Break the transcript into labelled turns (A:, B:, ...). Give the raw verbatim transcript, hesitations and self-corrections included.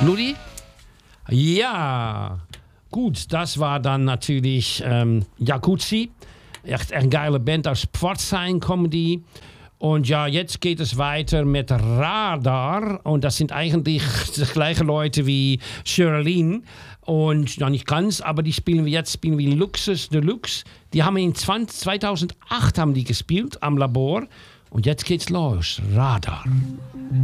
A: Ludi? Ja, gut, das war dann natürlich ähm, Jacuzzi. Echt eine geile Band aus Pforzheim kommen die. Und ja, jetzt geht es weiter mit Radar. Und das sind eigentlich die gleichen Leute wie Sherilyn. Und ja, nicht ganz, aber die spielen wir jetzt, spielen wir Luxus Deluxe. Die haben in zwanzig, zweitausendacht haben die gespielt am Labor. Und jetzt geht's los. Radar.